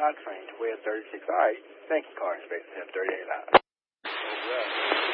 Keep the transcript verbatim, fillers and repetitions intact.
Oxlane to Way of thirty-six. All right. Thank you, car space seven thirty-eight out.